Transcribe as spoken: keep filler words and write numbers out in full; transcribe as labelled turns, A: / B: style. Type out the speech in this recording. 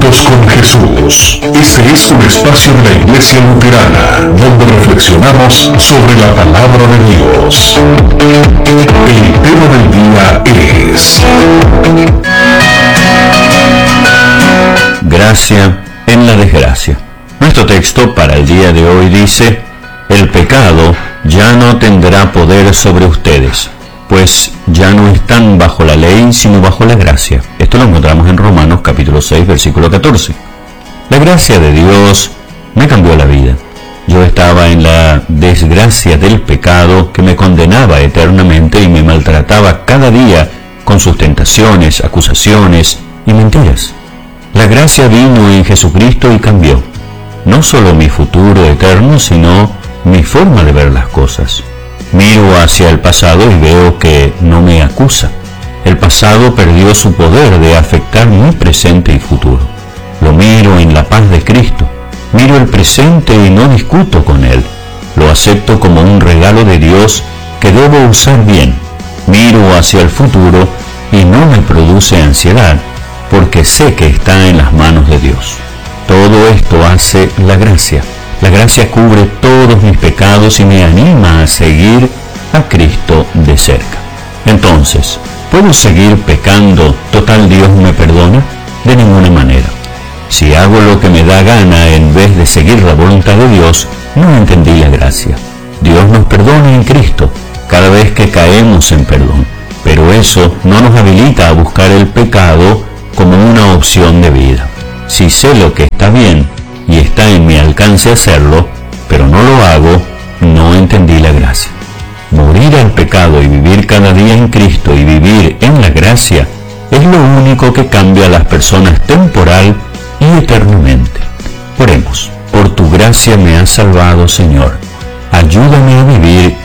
A: Minutos con Jesús. Este es un espacio de la Iglesia Luterana, donde reflexionamos sobre la palabra de Dios. El tema del día es
B: gracia en la desgracia. Nuestro texto para el día de hoy dice: el pecado ya no tendrá poder sobre ustedes, pues ya no están bajo la ley, sino bajo la gracia. Esto lo encontramos en Romanos capítulo seis, versículo catorce. La gracia de Dios me cambió la vida. Yo estaba en la desgracia del pecado que me condenaba eternamente y me maltrataba cada día con sus tentaciones, acusaciones y mentiras. La gracia vino en Jesucristo y cambió no solo mi futuro eterno, sino mi forma de ver las cosas. Miro hacia el pasado y veo que no me acusa. El pasado perdió su poder de afectar mi presente y futuro. Lo miro en la paz de Cristo. Miro el presente y no discuto con él. Lo acepto como un regalo de Dios que debo usar bien. Miro hacia el futuro y no me produce ansiedad, porque sé que está en las manos de Dios. Todo esto hace la gracia. La gracia cubre todos mis pecados y me anima a seguir a Cristo de cerca. Entonces, ¿puedo seguir pecando? Total, Dios me perdona. De ninguna manera. Si hago lo que me da gana en vez de seguir la voluntad de Dios, no entendí la gracia. Dios nos perdona en Cristo cada vez que caemos en perdón, pero eso no nos habilita a buscar el pecado como una opción de vida. Si sé lo que está bien y está en mi alcance hacerlo, pero no lo hago, no entendí la gracia. Morir al pecado y vivir cada día en Cristo y vivir en la gracia es lo único que cambia a las personas temporal y eternamente. Oremos. Por tu gracia me has salvado, Señor. Ayúdame a vivir